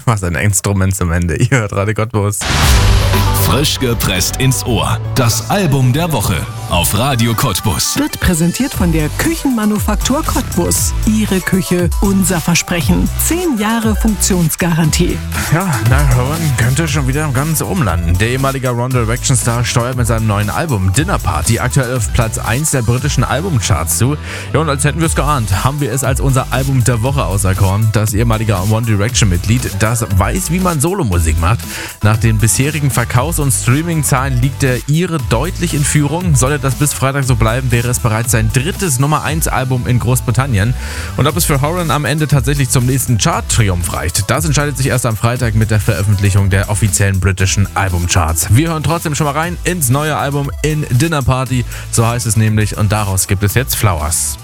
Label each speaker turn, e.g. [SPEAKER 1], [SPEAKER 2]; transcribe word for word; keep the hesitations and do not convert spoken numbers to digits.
[SPEAKER 1] Was ein Instrument zum Ende. Ihr hört Radio Cottbus.
[SPEAKER 2] Frisch gepresst ins Ohr. Das Album der Woche auf Radio Cottbus.
[SPEAKER 3] Wird präsentiert von der Küchenmanufaktur Cottbus. Ihre Küche, unser Versprechen. Zehn Jahre Funktionsgarantie.
[SPEAKER 1] Ja, Niall Horan könnte schon wieder ganz oben landen. Der ehemalige One Direction Star steuert mit seinem neuen Album Dinner Party aktuell auf Platz eins der britischen Albumcharts zu. Ja, und als hätten wir es geahnt, haben wir es als unser Album der Woche auserkoren. Das ehemalige One Direction Mitglied, das weiß, wie man Solomusik macht. Nach den bisherigen Verkaufs- und Streaming-Zahlen liegt der Ire deutlich in Führung. Sollte das bis Freitag so bleiben, wäre es bereits sein drittes Nummer eins Album in Großbritannien. Und ob es für Horan am Ende tatsächlich zum nächsten Chart-Triumph reicht, das entscheidet sich erst am Freitag mit der Veröffentlichung der offiziellen britischen Albumcharts. Wir hören trotzdem schon mal rein ins neue Album In Dinner Party, so heißt es nämlich, und daraus gibt es jetzt Flowers.